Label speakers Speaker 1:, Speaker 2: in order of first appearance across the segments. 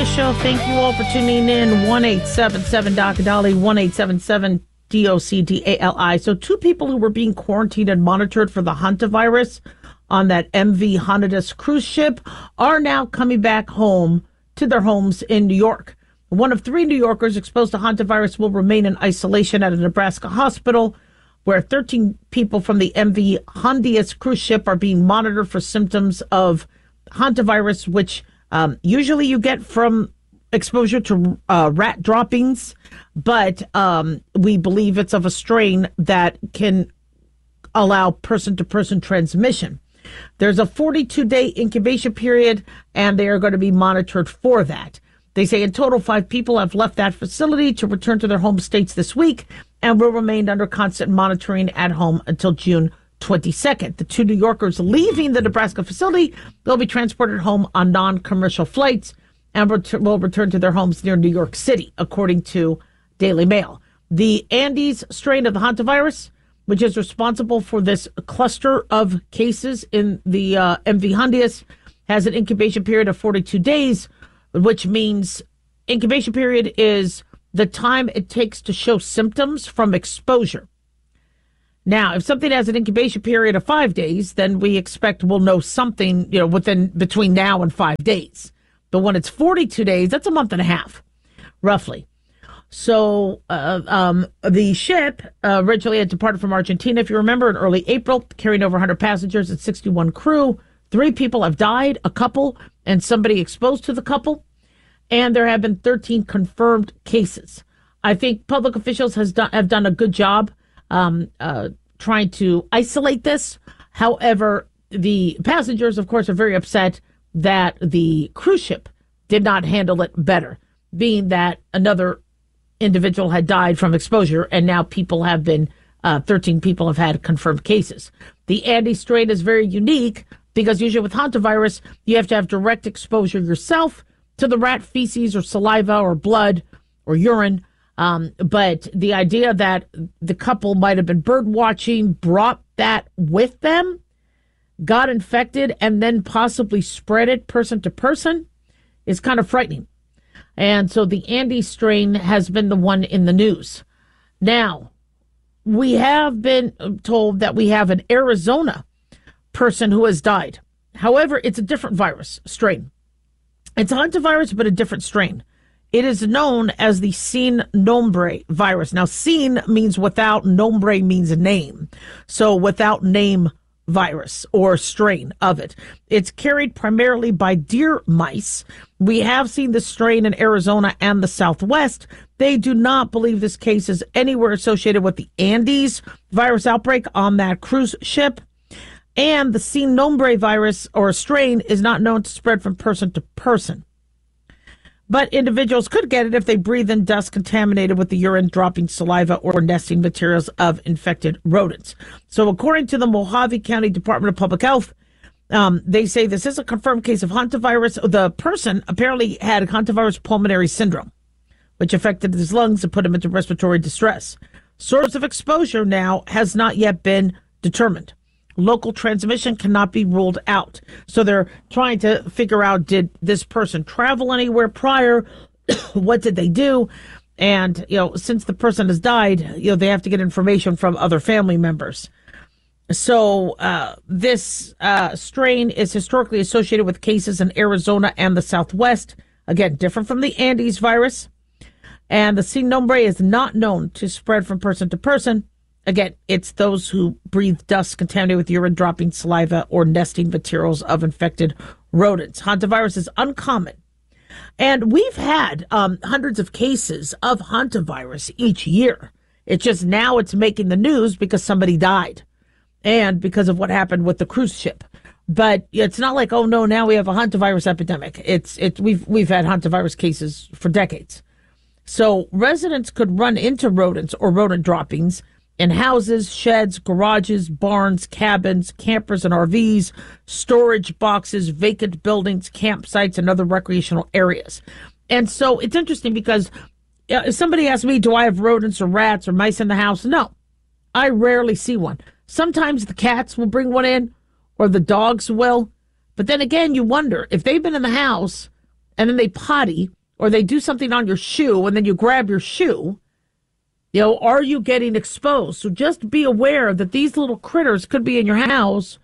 Speaker 1: Dahlia Show. Thank you all for tuning in. 1-877-DOC-DALI, 1-877-DOC-DALI. So 2 people who were being quarantined and monitored for the hantavirus on that MV Hondias cruise ship are now coming back home to their homes in New York. One of 3 New Yorkers exposed to hantavirus will remain in isolation at a Nebraska hospital, where 13 people from the MV Hondias cruise ship are being monitored for symptoms of hantavirus, which usually you get from exposure to rat droppings, but we believe it's of a strain that can allow person-to-person transmission. There's a 42-day incubation period, and they are going to be monitored for that. They say in total, 5 people have left that facility to return to their home states this week and will remain under constant monitoring at home until June 22nd. The 2 New Yorkers leaving the Nebraska facility will be transported home on non-commercial flights and will return to their homes near New York City, according to Daily Mail. The Andes strain of the hantavirus, which is responsible for this cluster of cases in the MV Hondias, has an incubation period of 42 days, which means incubation period is the time it takes to show symptoms from exposure. Now, if something has an incubation period of 5 days, then we expect we'll know something, between now and 5 days. But when it's 42 days, that's a month and a half, roughly. So the ship originally had departed from Argentina, if you remember, in early April, carrying over 100 passengers and 61 crew. 3 people have died, a couple, and somebody exposed to the couple. And there have been 13 confirmed cases. I think public officials have done a good job trying to isolate this. However, the passengers, of course, are very upset that the cruise ship did not handle it better, being that another individual had died from exposure, and now 13 people have had confirmed cases. The Andes strain is very unique because usually with hantavirus, you have to have direct exposure yourself to the rat feces or saliva or blood or urine. But the idea that the couple might have been bird watching, brought that with them, got infected, and then possibly spread it person to person is kind of frightening. And so the Andes strain has been the one in the news. Now, we have been told that we have an Arizona person who has died. However, it's a different virus strain. It's a hantavirus, but a different strain. It is known as the sin nombre virus. Now, sin means without, nombre means name. So without name virus or strain of it. It's carried primarily by deer mice. We have seen this strain in Arizona and the Southwest. They do not believe this case is anywhere associated with the Andes virus outbreak on that cruise ship. And the sin nombre virus or strain is not known to spread from person to person. But individuals could get it if they breathe in dust contaminated with the urine, dropping saliva, or nesting materials of infected rodents. So according to the Mojave County Department of Public Health, they say this is a confirmed case of hantavirus. The person apparently had hantavirus pulmonary syndrome, which affected his lungs and put him into respiratory distress. Source of exposure now has not yet been determined. Local transmission cannot be ruled out. So they're trying to figure out, did this person travel anywhere prior? What did they do? And, since the person has died, they have to get information from other family members. So this strain is historically associated with cases in Arizona and the Southwest. Again, different from the Andes virus. And the sin nombre is not known to spread from person to person. Again, it's those who breathe dust contaminated with urine, dropping saliva, or nesting materials of infected rodents. Hantavirus is uncommon. And we've had hundreds of cases of hantavirus each year. It's just now it's making the news because somebody died and because of what happened with the cruise ship. But it's not like, oh no, now we have a hantavirus epidemic. We've had hantavirus cases for decades. So residents could run into rodents or rodent droppings in houses, sheds, garages, barns, cabins, campers and RVs, storage boxes, vacant buildings, campsites, and other recreational areas. And so it's interesting because if somebody asks me, do I have rodents or rats or mice in the house? No, I rarely see one. Sometimes the cats will bring one in or the dogs will. But then again, you wonder if they've been in the house and then they potty or they do something on your shoe and then you grab your shoe, are you getting exposed? So just be aware that these little critters could be in your house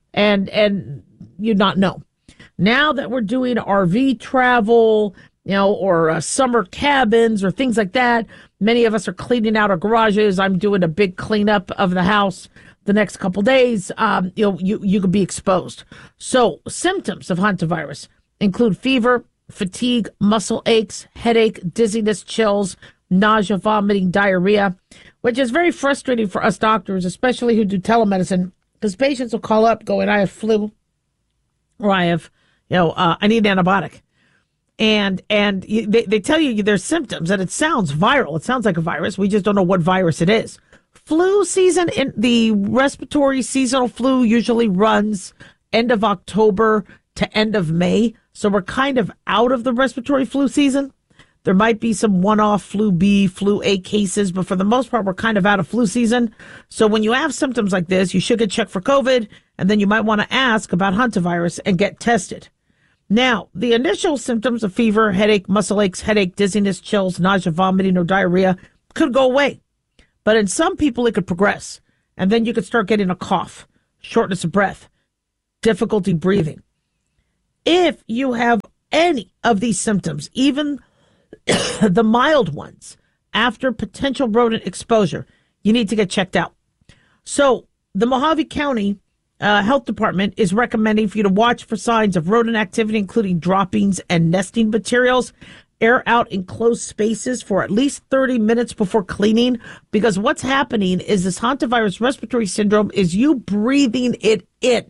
Speaker 1: and you not know. Now that we're doing RV travel, or summer cabins or things like that, many of us are cleaning out our garages. I'm doing a big cleanup of the house the next couple days. You could be exposed. So symptoms of hantavirus include fever, fatigue, muscle aches, headache, dizziness, chills, nausea, vomiting, diarrhea, which is very frustrating for us doctors, especially who do telemedicine, because patients will call up going, I have flu, or I have, I need an antibiotic. And they tell you their symptoms, and it sounds viral. It sounds like a virus. We just don't know what virus it is. Flu season, in the respiratory seasonal flu usually runs end of October to end of May. So we're kind of out of the respiratory flu season. There might be some one-off flu B, flu A cases, but for the most part, we're kind of out of flu season. So when you have symptoms like this, you should get checked for COVID, and then you might want to ask about hantavirus and get tested. Now, the initial symptoms of fever, headache, muscle aches, headache, dizziness, chills, nausea, vomiting, or diarrhea could go away. But in some people, it could progress. And then you could start getting a cough, shortness of breath, difficulty breathing. If you have any of these symptoms, even the mild ones, after potential rodent exposure, you need to get checked out. So the Mojave County Health Department is recommending for you to watch for signs of rodent activity, including droppings and nesting materials. Air out enclosed spaces for at least 30 minutes before cleaning, because what's happening is this hantavirus respiratory syndrome is you breathing it in.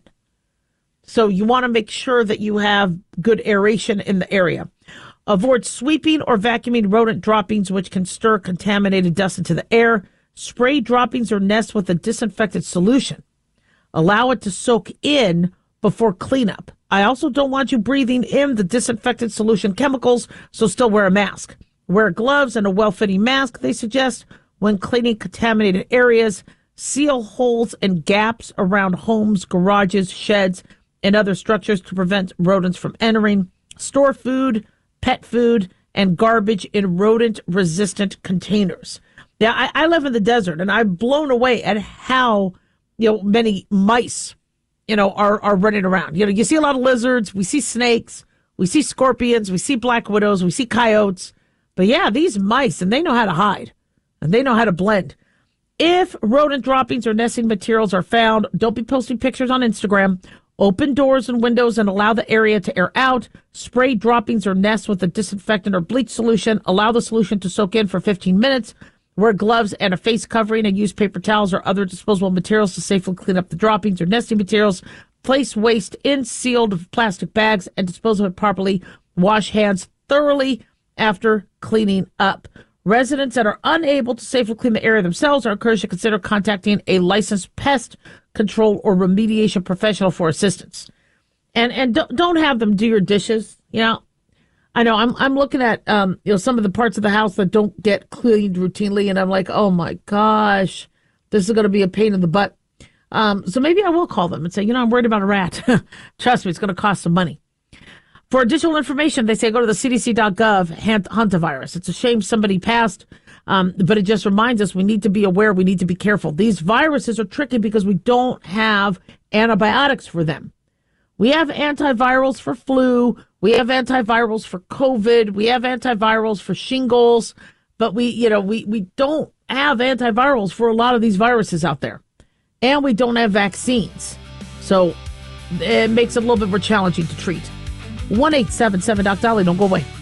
Speaker 1: So you want to make sure that you have good aeration in the area. Avoid sweeping or vacuuming rodent droppings, which can stir contaminated dust into the air. Spray droppings or nests with a disinfectant solution. Allow it to soak in before cleanup. I also don't want you breathing in the disinfectant solution chemicals, so still wear a mask. Wear gloves and a well-fitting mask, they suggest, when cleaning contaminated areas. Seal holes and gaps around homes, garages, sheds, and other structures to prevent rodents from entering. Store food, pet food, and garbage in rodent-resistant containers. Now, I live in the desert, and I'm blown away at how many mice are running around. You see a lot of lizards, we see snakes, we see scorpions, we see black widows, we see coyotes. But yeah, these mice, and they know how to hide, and they know how to blend. If rodent droppings or nesting materials are found, don't be posting pictures on Instagram. Open doors and windows and allow the area to air out. Spray droppings or nests with a disinfectant or bleach solution. Allow the solution to soak in for 15 minutes. Wear gloves and a face covering and use paper towels or other disposable materials to safely clean up the droppings or nesting materials. Place waste in sealed plastic bags and dispose of it properly. Wash hands thoroughly after cleaning up. Residents that are unable to safely clean the area themselves are encouraged to consider contacting a licensed pest control or remediation professional for assistance. And don't have them do your dishes. I know I'm looking at some of the parts of the house that don't get cleaned routinely, and I'm like, oh my gosh, this is going to be a pain in the butt. So maybe I will call them and say, I'm worried about a rat. Trust me, it's going to cost some money. For additional information, they say go to the cdc.gov, hantavirus. It's a shame somebody passed, but it just reminds us we need to be aware, we need to be careful. These viruses are tricky because we don't have antibiotics for them. We have antivirals for flu, we have antivirals for COVID, we have antivirals for shingles, but we don't have antivirals for a lot of these viruses out there. And we don't have vaccines. So it makes it a little bit more challenging to treat. 1-877-Doc Dolly. Don't go away.